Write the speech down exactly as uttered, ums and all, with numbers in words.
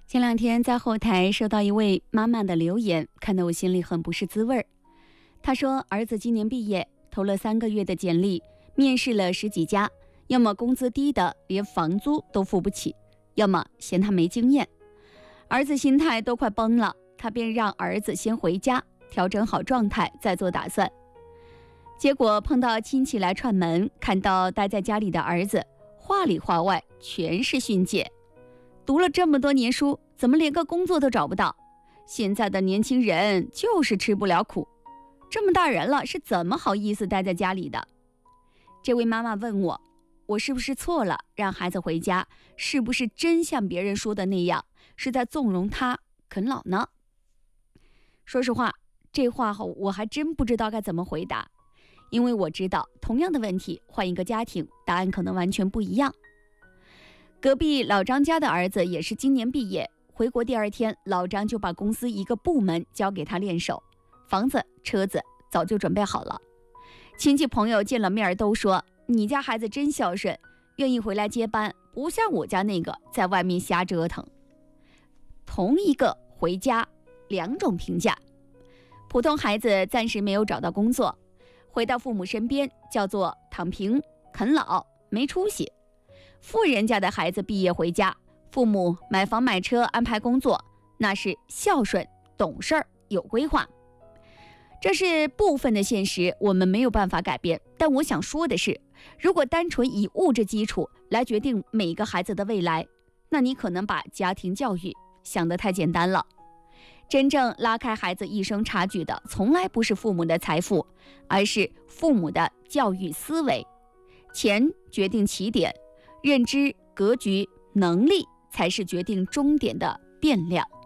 前两天在后台收到一位妈妈的留言，看得我心里很不是滋味儿。她说儿子今年毕业，投了三个月的简历，面试了十几家，要么工资低的连房租都付不起，要么嫌他没经验。儿子心态都快崩了，他便让儿子先回家，调整好状态再做打算。结果碰到亲戚来串门，看到待在家里的儿子，话里话外全是训诫。读了这么多年书，怎么连个工作都找不到？现在的年轻人就是吃不了苦，这么大人了，是怎么好意思待在家里的？这位妈妈问我，我是不是错了，让孩子回家，是不是真像别人说的那样，是在纵容他啃老呢？说实话，这话我还真不知道该怎么回答，因为我知道同样的问题换一个家庭，答案可能完全不一样。隔壁老张家的儿子也是今年毕业，回国第二天，老张就把公司一个部门交给他练手，房子车子早就准备好了。亲戚朋友见了面都说，你家孩子真孝顺，愿意回来接班，不像我家那个在外面瞎折腾。同一个回家，两种评价。普通孩子暂时没有找到工作，回到父母身边叫做躺平、啃老、没出息。富人家的孩子毕业回家，父母买房买车安排工作，那是孝顺、懂事儿、有规划。这是部分的现实，我们没有办法改变。但我想说的是，如果单纯以物质基础来决定每个孩子的未来，那你可能把家庭教育想得太简单了。真正拉开孩子一生差距的，从来不是父母的财富，而是父母的教育思维。钱决定起点，认知、格局、能力才是决定终点的变量。